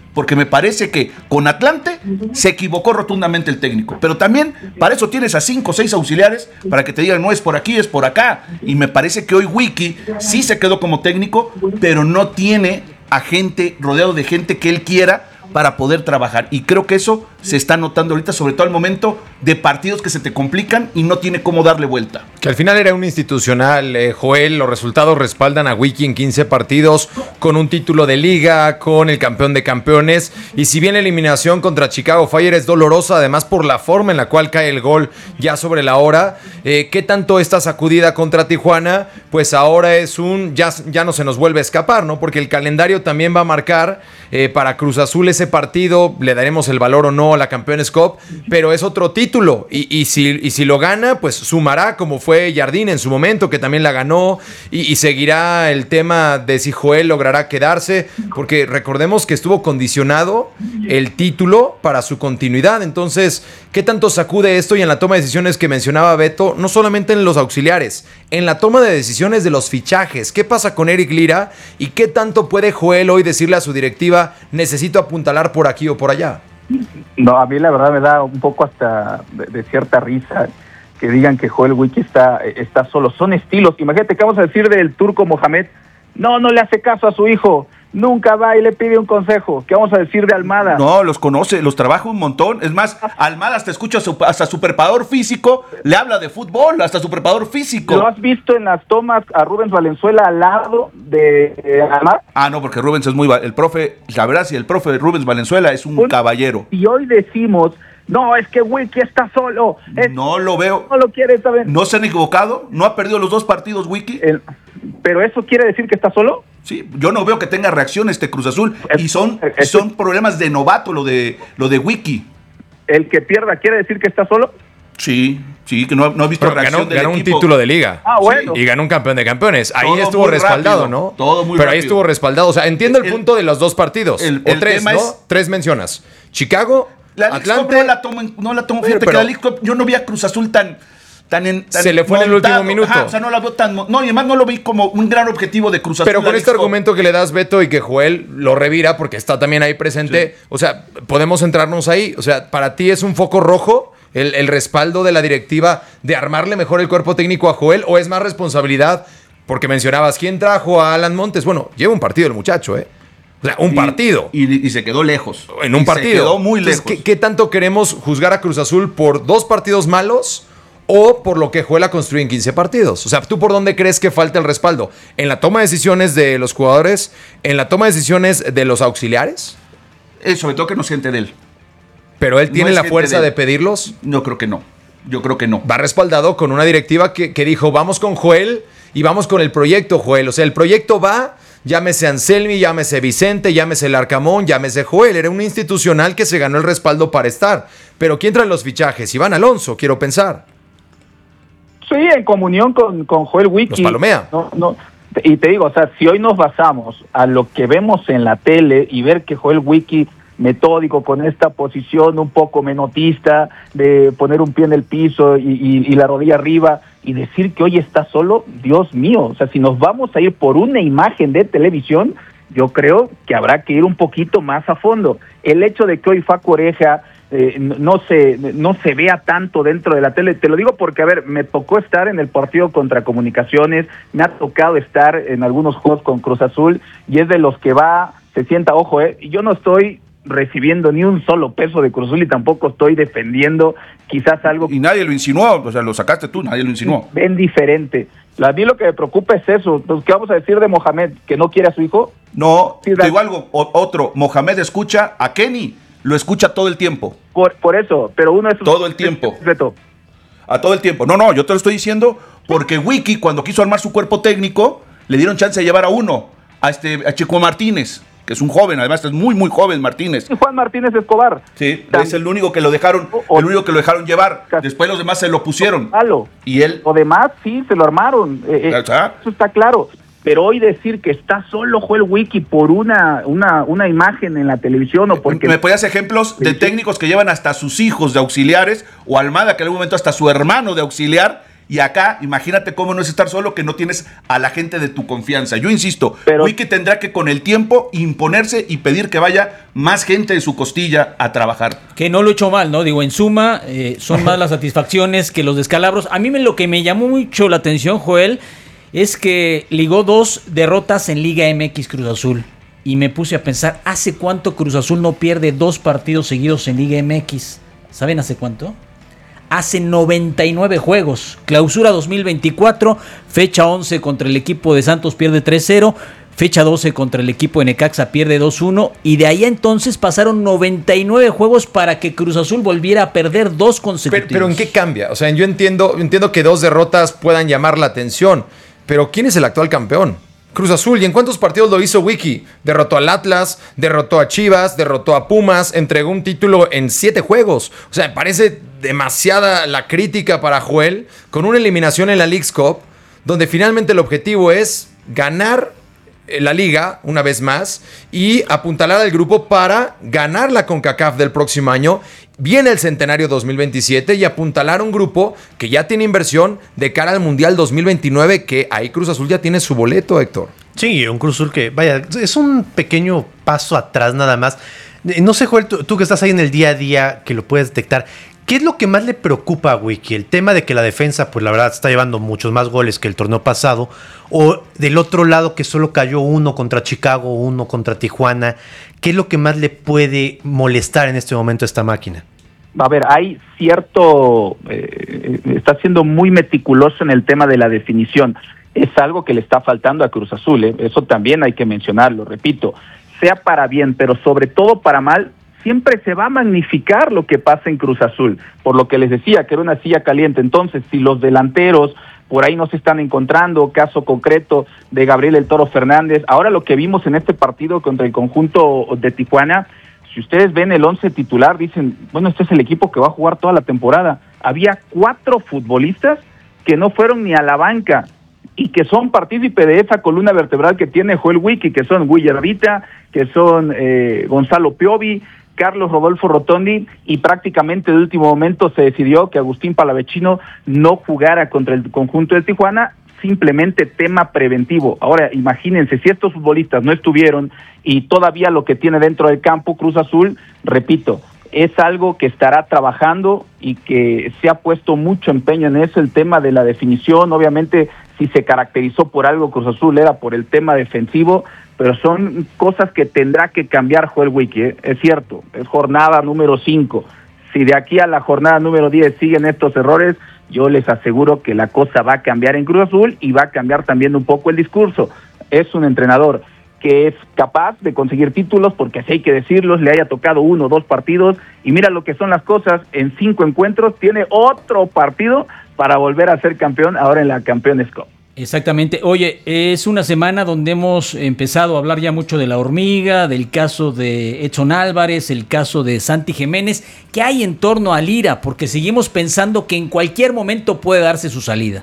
porque me parece que con Atlante se equivocó rotundamente el técnico. Pero también para eso tienes a cinco o seis auxiliares para que te digan no es por aquí, es por acá. Y me parece que hoy Wiki sí se quedó como técnico, pero no tiene a gente, rodeado de gente que él quiera para poder trabajar. Y creo que eso se está notando ahorita, sobre todo al momento de partidos que se te complican y no tiene cómo darle vuelta. Que al final era un institucional, eh, Joel, los resultados respaldan a Wiki en quince partidos, con un título de liga, con el campeón de campeones, y si bien la eliminación contra Chicago Fire es dolorosa, además por la forma en la cual cae el gol ya sobre la hora, eh, ¿qué tanto esta sacudida contra Tijuana? Pues ahora es un, ya, ya no se nos vuelve a escapar, ¿no? Porque el calendario también va a marcar eh, para Cruz Azul ese partido, le daremos el valor o no a la Campeones Cup, pero es otro título, y, y, si, y si lo gana, pues sumará, como fue Jardín en su momento, que también la ganó, y, y seguirá el tema de si Joel logrará quedarse, porque recordemos que estuvo condicionado el título para su continuidad. Entonces, ¿qué tanto sacude esto? Y en la toma de decisiones que mencionaba Beto, no solamente en los auxiliares, en la toma de decisiones de los fichajes, ¿qué pasa con Eric Lira? ¿Y qué tanto puede Joel hoy decirle a su directiva, necesito apuntalar por aquí o por allá? No, a mí la verdad me da un poco hasta de, de cierta risa que digan que Joel Wiki está, está solo. Son estilos. Imagínate, ¿qué vamos a decir del turco Mohamed? No, no le hace caso a su hijo. Nunca va y le pide un consejo. ¿Qué vamos a decir de Almada? No, los conoce, los trabaja un montón. Es más, Almada hasta escucha su, hasta su preparador físico, le habla de fútbol, hasta su preparador físico. ¿Lo has visto en las tomas a Rubens Valenzuela al lado de eh, Almada? Ah, no, porque Rubens es muy... El profe, la verdad, si el profe Rubens Valenzuela es un Hoy, caballero. Y hoy decimos... No, es que Wiki está solo. Es, no lo veo. No lo quiere saber. ¿No se han equivocado? ¿No ha perdido los dos partidos Wiki? El, ¿Pero eso quiere decir que está solo? Sí, yo no veo que tenga reacción este Cruz Azul. Es, y son, es, son problemas de novato lo de, lo de Wiki. ¿El que pierda quiere decir que está solo? Sí, sí, que no, no ha visto Pero reacción ganó, del ganó equipo. un título de liga. Ah, bueno. Sí, y ganó un campeón de campeones. Ahí todo estuvo respaldado, rápido, ¿no? Todo muy Pero rápido. ahí estuvo respaldado. O sea, entiendo el, el punto de los dos partidos. El, o el tres, ¿no? es... Tres mencionas. Chicago, la Atlante. No la tomo, no la tomo. Fíjate pero, que la League Cup, yo no vi a Cruz Azul tan... Tan en, tan se le fue montado. En el último minuto. Ajá, o sea, no la veo tan... No, y además no lo vi como un gran objetivo de Cruz Azul. Pero con este argumento que le das, Beto, y que Joel lo revira porque está también ahí presente, sí. O sea, podemos centrarnos ahí. O sea, para ti es un foco rojo el, el respaldo de la directiva de armarle mejor el cuerpo técnico a Joel, o es más responsabilidad, porque mencionabas, ¿quién trajo a Alan Montes? Bueno, lleva un partido el muchacho, ¿eh? O sea, un y, partido. Y, y se quedó lejos. En un y partido. Se quedó muy Entonces, lejos. ¿qué, ¿Qué tanto queremos juzgar a Cruz Azul por dos partidos malos o por lo que Joel ha construido en quince partidos? O sea, ¿tú por dónde crees que falta el respaldo? ¿En la toma de decisiones de los jugadores? ¿En la toma de decisiones de los auxiliares? Eh, sobre todo que no siente de él. ¿Pero él tiene no la fuerza de, de pedirlos? No, creo que no. Yo creo que no. Va respaldado con una directiva que, que dijo, vamos con Joel y vamos con el proyecto, Joel. O sea, el proyecto va... Llámese Anselmi, llámese Vicente, llámese el Arcamón, llámese Joel. Era un institucional que se ganó el respaldo para estar. Pero ¿quién trae los fichajes? Iván Alonso, quiero pensar. Sí, en comunión con, con Joel Wiki. Los palomea. No, no. Y te digo, o sea, si hoy nos basamos a lo que vemos en la tele y ver que Joel Wiki, metódico, con esta posición un poco menotista, de poner un pie en el piso y, y, y la rodilla arriba, y decir que hoy está solo, Dios mío, o sea, si nos vamos a ir por una imagen de televisión, yo creo que habrá que ir un poquito más a fondo. El hecho de que hoy Facu Oreja eh, no se no se vea tanto dentro de la tele, te lo digo porque, a ver, me tocó estar en el partido contra Comunicaciones, me ha tocado estar en algunos juegos con Cruz Azul, y es de los que va, se sienta, ojo, eh, yo no estoy recibiendo ni un solo peso de Cruz Azul y tampoco estoy defendiendo quizás algo... Y nadie lo insinuó, o sea, lo sacaste tú, nadie lo insinuó. Ven diferente. A mí lo que me preocupa es eso. Entonces, ¿qué vamos a decir de Mohamed? ¿Que no quiere a su hijo? No, sí, te digo algo, o, otro, Mohamed escucha a Kenny, lo escucha todo el tiempo. Por, por eso, pero uno es... Todo el tiempo. Reto. A todo el tiempo. No, no, yo te lo estoy diciendo porque Wiki, cuando quiso armar su cuerpo técnico, le dieron chance de llevar a uno, a, este, a Chico Martínez, que es un joven, además es muy, muy joven Martínez. Y Juan Martínez Escobar. Sí, También. es el único que lo dejaron, el único que lo dejaron llevar. Después los demás se lo pusieron. Malo. Y él... Lo demás sí, se lo armaron. Eh, eh, eso está claro. Pero hoy decir que está solo Joel Wiki por una, una, una imagen en la televisión o porque... ¿Me podías ejemplos de técnicos que llevan hasta sus hijos de auxiliares o Almada que en algún momento hasta su hermano de auxiliar Y acá, imagínate cómo no es estar solo, que no tienes a la gente de tu confianza. Yo insisto, Pero, Wiki tendrá que con el tiempo imponerse y pedir que vaya más gente de su costilla a trabajar. Que no lo he hecho mal, ¿no? Digo, en suma, eh, son más las satisfacciones que los descalabros. A mí me, lo que me llamó mucho la atención, Joel, es que ligó dos derrotas en Liga M X Cruz Azul. Y me puse a pensar, ¿hace cuánto Cruz Azul no pierde dos partidos seguidos en Liga M X? ¿Saben hace cuánto? Hace noventa y nueve juegos. Clausura dos mil veinticuatro, fecha once contra el equipo de Santos pierde tres cero, fecha doce contra el equipo de Necaxa pierde dos uno, y de ahí entonces pasaron noventa y nueve juegos para que Cruz Azul volviera a perder dos consecutivos. Pero, pero ¿en qué cambia? O sea, yo entiendo, yo entiendo que dos derrotas puedan llamar la atención, pero ¿quién es el actual campeón? Cruz Azul. ¿Y en cuántos partidos lo hizo Wiki? Derrotó al Atlas, derrotó a Chivas, derrotó a Pumas, entregó un título en siete juegos. O sea, me parece demasiada la crítica para Joel, con una eliminación en la Leagues Cup, donde finalmente el objetivo es ganar la liga una vez más y apuntalar al grupo para ganar la CONCACAF del próximo año. Viene el centenario dos mil veintisiete y apuntalar un grupo que ya tiene inversión de cara al Mundial dos mil veintinueve, que ahí Cruz Azul ya tiene su boleto, Héctor. Sí, un Cruz Azul que, vaya, es un pequeño paso atrás nada más. No sé, Joel, tú, tú que estás ahí en el día a día, que lo puedes detectar, ¿qué es lo que más le preocupa a Wiki? ¿El tema de que la defensa, pues la verdad, está llevando muchos más goles que el torneo pasado? ¿O del otro lado, que solo cayó uno contra Chicago, uno contra Tijuana? ¿Qué es lo que más le puede molestar en este momento a esta máquina? A ver, hay cierto... Eh, está siendo muy meticuloso en el tema de la definición. Es algo que le está faltando a Cruz Azul, ¿eh? Eso también hay que mencionarlo, repito. Sea para bien, pero sobre todo para mal, siempre se va a magnificar lo que pasa en Cruz Azul, por lo que les decía que era una silla caliente. Entonces, si los delanteros por ahí no se están encontrando, caso concreto de Gabriel El Toro Fernández, ahora lo que vimos en este partido contra el conjunto de Tijuana, si ustedes ven el once titular, dicen, bueno, este es el equipo que va a jugar toda la temporada. Había cuatro futbolistas que no fueron ni a la banca y que son partícipe de esa columna vertebral que tiene Joel Wiki, que son Guiller Vita, que son eh, Gonzalo Piovi, Carlos Rodolfo Rotondi, y prácticamente de último momento se decidió que Agustín Palavecino no jugara contra el conjunto de Tijuana, simplemente tema preventivo. Ahora, imagínense, si estos futbolistas no estuvieron y todavía lo que tiene dentro del campo Cruz Azul, repito, es algo que estará trabajando y que se ha puesto mucho empeño en eso, el tema de la definición. Obviamente, si se caracterizó por algo Cruz Azul era por el tema defensivo, pero son cosas que tendrá que cambiar Joel Wiki, ¿eh? Es cierto, es jornada número cinco. Si de aquí a la jornada número diez siguen estos errores, yo les aseguro que la cosa va a cambiar en Cruz Azul y va a cambiar también un poco el discurso. Es un entrenador que es capaz de conseguir títulos, porque así hay que decirlos, le haya tocado uno o dos partidos, y mira lo que son las cosas, en cinco encuentros tiene otro partido para volver a ser campeón, ahora en la Campeones Cup. Exactamente. Oye, es una semana donde hemos empezado a hablar ya mucho de la hormiga, del caso de Edson Álvarez, el caso de Santi Jiménez. ¿Qué hay en torno a Lira? Porque seguimos pensando que en cualquier momento puede darse su salida.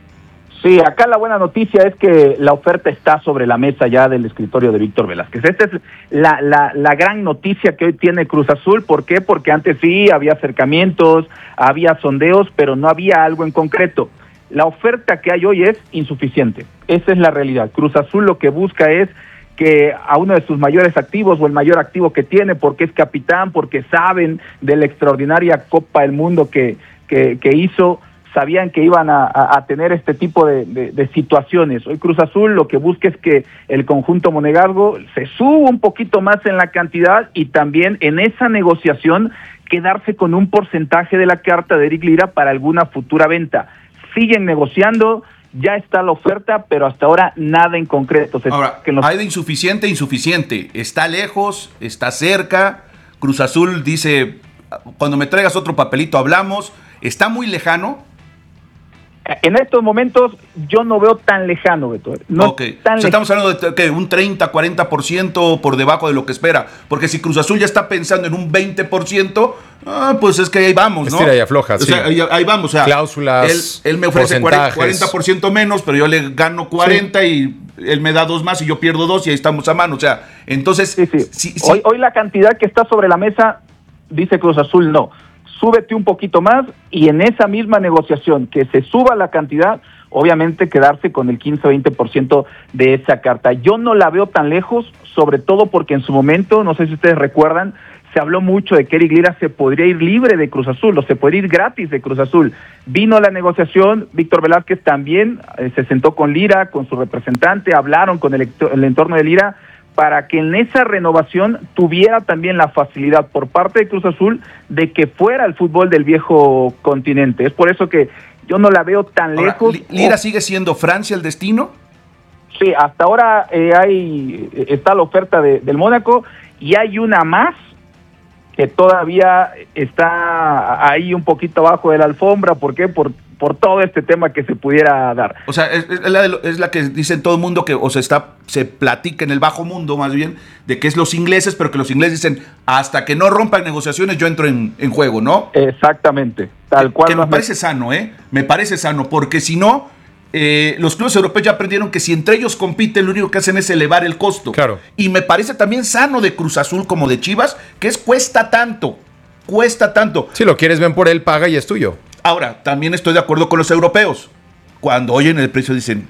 Sí, acá la buena noticia es que la oferta está sobre la mesa ya del escritorio de Víctor Velázquez. Esta es la, la, la gran noticia que hoy tiene Cruz Azul. ¿Por qué? Porque antes sí había acercamientos, había sondeos, pero no había algo en concreto. La oferta que hay hoy es insuficiente. Esa es la realidad. Cruz Azul lo que busca es que a uno de sus mayores activos, o el mayor activo que tiene, porque es capitán, porque saben de la extraordinaria Copa del Mundo que, que, que hizo, sabían que iban a, a, a tener este tipo de, de, de situaciones. Hoy Cruz Azul lo que busca es que el conjunto monegasco se suba un poquito más en la cantidad y también en esa negociación quedarse con un porcentaje de la carta de Eric Lira para alguna futura venta. Siguen negociando, ya está la oferta, pero hasta ahora nada en concreto. Se ahora, que nos... hay de insuficiente, insuficiente. Está lejos, está cerca. Cruz Azul dice, cuando me traigas otro papelito hablamos. Está muy lejano. En estos momentos yo no veo tan lejano, Beto. No okay. tan o sea, estamos hablando de ¿qué? Un treinta, cuarenta por ciento por debajo de lo que espera. Porque si Cruz Azul ya está pensando en un veinte por ciento, ah, pues es que ahí vamos, ¿no? Estira y afloja, o sí. sea, ahí, ahí vamos. O sea, cláusulas, él, él me ofrece cuarenta por ciento menos, pero yo le gano cuarenta sí. Y él me da dos más y yo pierdo dos y ahí estamos a mano. O sea, entonces... Sí, sí. Sí, sí. Hoy, hoy la cantidad que está sobre la mesa, dice Cruz Azul, no. súbete un poquito más y en esa misma negociación que se suba la cantidad, obviamente quedarse con el quince o veinte por ciento de esa carta. Yo no la veo tan lejos, sobre todo porque en su momento, no sé si ustedes recuerdan, se habló mucho de que Eric Lira se podría ir libre de Cruz Azul, o se podría ir gratis de Cruz Azul. Vino la negociación, Víctor Velázquez también eh, se sentó con Lira, con su representante, hablaron con el, el entorno de Lira, para que en esa renovación tuviera también la facilidad por parte de Cruz Azul de que fuera el fútbol del viejo continente. Es por eso que yo no la veo tan Ahora, lejos. ¿Lira sigue siendo Francia el destino? Sí, hasta ahora eh, hay está la oferta de, del Mónaco y hay una más que todavía está ahí un poquito abajo de la alfombra. ¿Por qué? Por, por todo este tema que se pudiera dar. O sea, es, es, la, de lo, es la que dicen todo el mundo que, o sea, está, se platica en el bajo mundo más bien, de que es los ingleses, pero que los ingleses dicen, hasta que no rompan negociaciones yo entro en, en juego, ¿no? Exactamente, tal cual. Que me parece sano, ¿eh? Me parece sano, porque si no, eh, los clubes europeos ya aprendieron que si entre ellos compiten, lo único que hacen es elevar el costo. Claro. Y me parece también sano de Cruz Azul como de Chivas, que es cuesta tanto, cuesta tanto. Si lo quieres, ven por él, paga y es tuyo. Ahora, también estoy de acuerdo con los europeos. Cuando oyen el precio dicen,